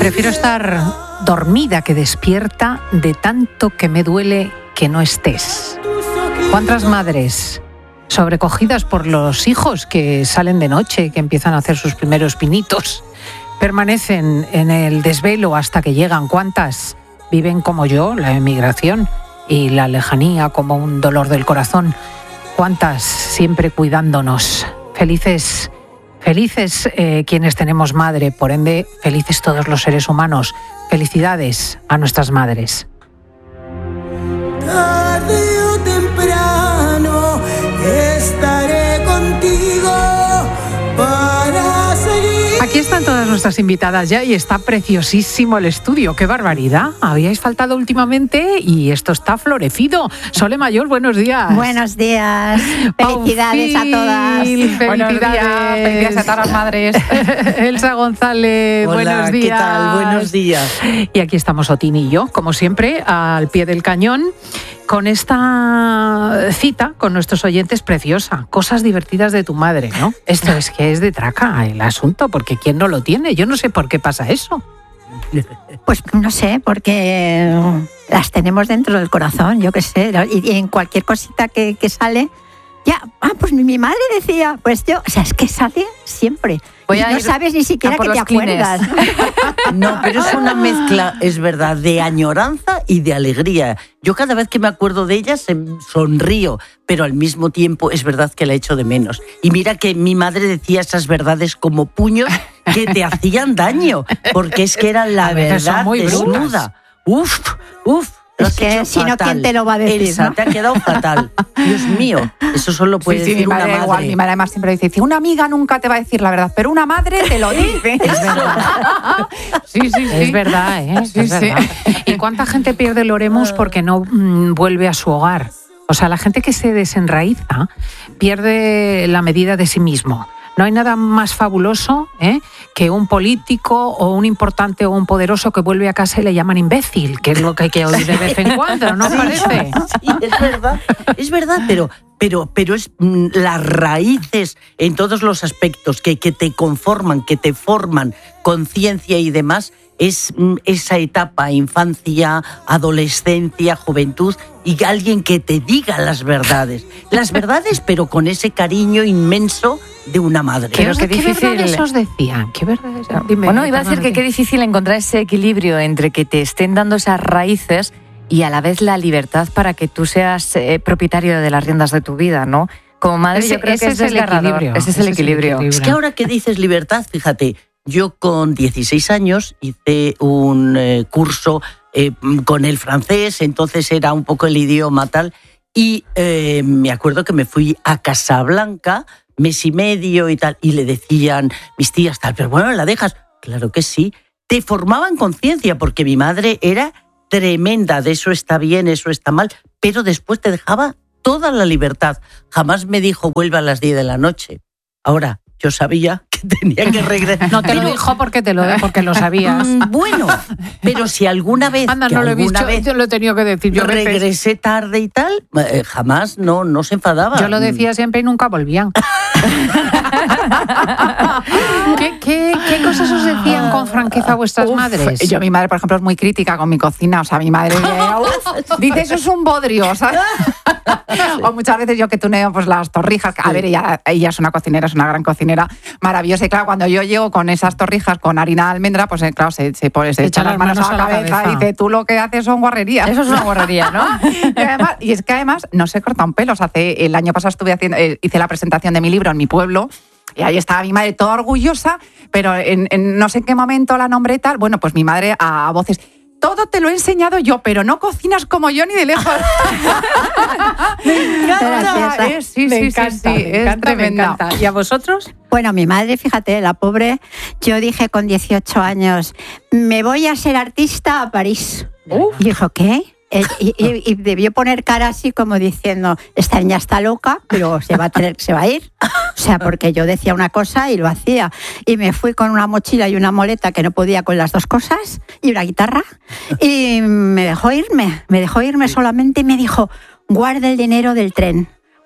Prefiero estar dormida que despierta de tanto que me duele que no estés. ¿Cuántas madres sobrecogidas por los hijos que salen de noche, que empiezan a hacer sus primeros pinitos, permanecen en el desvelo hasta que llegan? ¿Cuántas viven como yo la emigración y la lejanía como un dolor del corazón? ¿Cuántas siempre cuidándonos? Felices quienes tenemos madre, por ende, felices todos los seres humanos. Felicidades a nuestras madres. Tarde o temprano estaré contigo para seguir. Aquí están todas nuestras invitadas ya y está preciosísimo el estudio. ¡Qué barbaridad! Habíais faltado últimamente y esto está florecido. Sole Mayol, buenos días. Buenos días. Felicidades a todas. Felicidades a todas las madres. Elsa González, hola, buenos días. ¿Qué tal? Buenos días. Y aquí estamos Otín y yo, como siempre, al pie del cañón, con esta cita con nuestros oyentes preciosa. Cosas divertidas de tu madre, ¿no? Esto es que es de traca el asunto, porque ¿quién no lo tiene? Yo no sé por qué pasa eso. Pues no sé, porque las tenemos dentro del corazón, yo qué sé. Y en cualquier cosita que sale, ya, pues mi madre decía, pues yo, o sea, es que sale siempre. Y no sabes ni siquiera que te acuerdas. No, pero es una mezcla, es verdad, de añoranza y de alegría. Yo cada vez que me acuerdo de ella sonrío, pero al mismo tiempo es verdad que la echo de menos. Y mira que mi madre decía esas verdades como puños que te hacían daño, porque es que era la verdad desnuda. Uf. Es que si no, ¿quién te lo va a decir? Elsa, ¿no? Te ha quedado fatal. Dios mío, eso solo puede decir una madre. Igual, mi madre además siempre dice, una amiga nunca te va a decir la verdad, pero una madre te lo dice. Es verdad. Sí. Es verdad, ¿eh? Sí, es verdad. ¿Y cuánta gente pierde el oremus porque no vuelve a su hogar? O sea, la gente que se desenraiza pierde la medida de sí mismo. No hay nada más fabuloso que un político o un importante o un poderoso que vuelve a casa y le llaman imbécil, que es lo que hay que oír de vez en cuando, ¿no parece? Sí, es verdad, pero es las raíces en todos los aspectos que te conforman, que te forman conciencia y demás, es esa etapa, infancia, adolescencia, juventud, y alguien que te diga las verdades, pero con ese cariño inmenso de una madre. ¿Qué verdades os decían? ¿Qué verdades? Dime, bueno, iba a decir que qué difícil encontrar ese equilibrio entre que te estén dando esas raíces y a la vez la libertad para que tú seas propietario de las riendas de tu vida, ¿no? Como madre yo creo que es el equilibrio. Ese es el equilibrio. Es que ahora que dices libertad, fíjate, yo con 16 años hice un curso con el francés, entonces era un poco el idioma tal, y me acuerdo que me fui a Casablanca, mes y medio y tal, y le decían mis tías tal, pero bueno, ¿la dejas? Claro que sí. Te formaban conciencia, porque mi madre era tremenda, de eso está bien, eso está mal, pero después te dejaba toda la libertad. Jamás me dijo, vuelve a las 10 de la noche. Ahora, yo sabía que tenía que regresar. No te lo dijo porque lo sabías. Bueno, pero si alguna vez... Anda, no lo he visto, yo lo he tenido que decir. Yo regresé tarde y tal, jamás no se enfadaba. Yo lo decía siempre y nunca volvían. ¿Qué cosas os decían con franqueza vuestras madres? Yo, mi madre, por ejemplo, es muy crítica con mi cocina. O sea, mi madre dice, eso es un bodrio, ¿sabes? O muchas veces yo que tuneo pues las torrijas. A ver, ella es una cocinera, es una gran cocinera, maravillosa. Y claro, cuando yo llego con esas torrijas con harina de almendra, pues claro, se echa las manos a la cabeza y dice, tú lo que haces son guarrerías. Eso es una guarrería, ¿no? y es que además no se corta un pelo. O sea, el año pasado hice la presentación de mi libro en mi pueblo. Y ahí estaba mi madre toda orgullosa, pero en no sé en qué momento la nombré tal. Bueno, pues mi madre a voces, todo te lo he enseñado yo, pero no cocinas como yo ni de lejos. Me encanta. Me encanta, me encanta. ¿Y a vosotros? Bueno, mi madre, fíjate, la pobre, yo dije con 18 años, me voy a ser artista a París. Y dijo, ¿qué? Y debió poner cara así como diciendo, esta niña está loca, pero se va a ir. O sea, porque yo decía una cosa y lo hacía. Y me fui con una mochila y una moleta que no podía con las dos cosas, y una guitarra, y me dejó irme solamente, y me dijo, guarda el dinero del tren.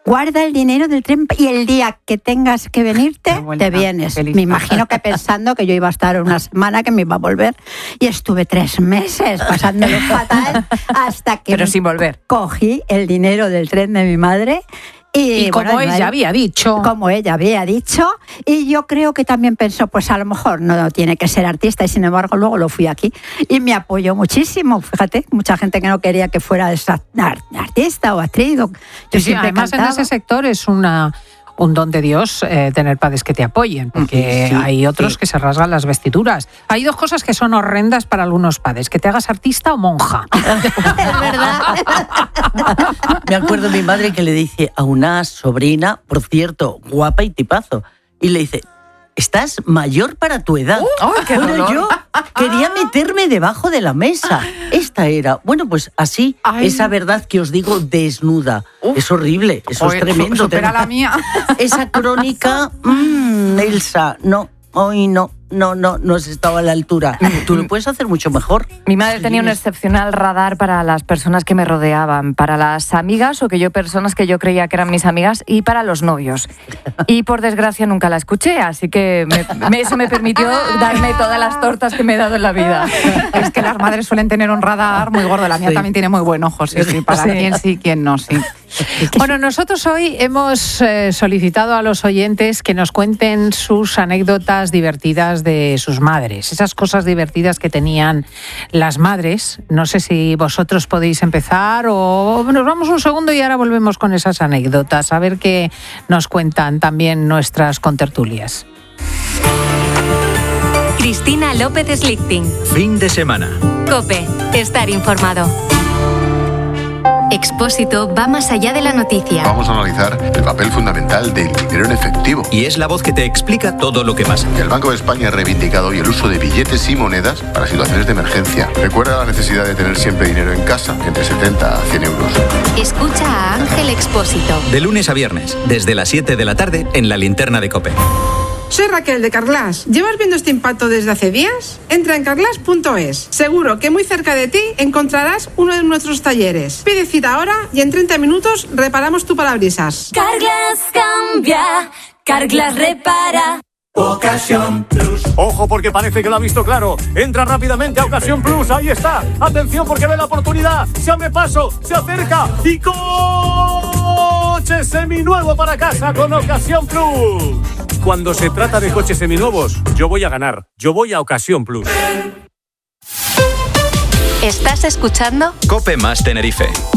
guarda el dinero del tren y el día que tengas que venirte, te vienes. Me imagino que pensando que yo iba a estar una semana, que me iba a volver, y estuve 3 meses pasándolo fatal hasta que pero sin volver. Cogí el dinero del tren de mi madre. Y como ella había dicho. Como ella había dicho. Y yo creo que también pensó, pues a lo mejor no tiene que ser artista. Y sin embargo, luego lo fui aquí. Y me apoyó muchísimo. Fíjate, mucha gente que no quería que fuera artista o actriz. Yo siempre además cantaba. en ese sector es un don de Dios tener padres que te apoyen, porque hay otros que se rasgan las vestiduras. Hay 2 cosas que son horrendas para algunos padres: que te hagas artista o monja. Es verdad. Me acuerdo de mi madre que le dice a una sobrina, por cierto, guapa y tipazo, y le dice: estás mayor para tu edad. ¡Qué dolor! Yo quería meterme debajo de la mesa. Esta era, bueno, pues así, esa verdad que os digo desnuda. Es horrible, eso es tremendo. Supera la mía. Esa crónica, Elsa, no, hoy no has estado a la altura. Tú lo puedes hacer mucho mejor. Mi madre tenía un excepcional radar para las personas que me rodeaban, para las amigas o personas que yo creía que eran mis amigas, y para los novios. Y por desgracia nunca la escuché, así que eso me permitió darme todas las tortas que me he dado en la vida. Es que las madres suelen tener un radar muy gordo. La mía también tiene muy buen ojo, sí, para quién sí, quién no, sí. Bueno, nosotros hoy hemos solicitado a los oyentes que nos cuenten sus anécdotas divertidas de sus madres, esas cosas divertidas que tenían las madres. No sé si vosotros podéis empezar o nos vamos un segundo y ahora volvemos con esas anécdotas, a ver qué nos cuentan también nuestras contertulias. Cristina López Slichting. Fin de semana. COPE. Estar informado. Expósito va más allá de la noticia. Vamos a analizar el papel fundamental del dinero en efectivo. Y es la voz que te explica todo lo que pasa. El Banco de España ha reivindicado hoy el uso de billetes y monedas para situaciones de emergencia. Recuerda la necesidad de tener siempre dinero en casa, entre 70 a 100 euros. Escucha a Ángel Expósito. De lunes a viernes, desde las 7 de la tarde, en la linterna de COPE. Soy Raquel de Carglass. ¿Llevas viendo este impacto desde hace días? Entra en carglass.es. Seguro que muy cerca de ti encontrarás uno de nuestros talleres. Pide cita ahora y en 30 minutos reparamos tu parabrisas. Carglass cambia, Carglass repara. Ocasión Plus. Ojo, porque parece que lo ha visto claro. Entra rápidamente a Ocasión Plus. Ahí está. Atención, porque ve la oportunidad. Se abre paso, se acerca y coche seminuevo para casa con Ocasión Plus. Cuando se trata de coches seminuevos, yo voy a ganar. Yo voy a Ocasión Plus. ¿Estás escuchando? COPE más Tenerife.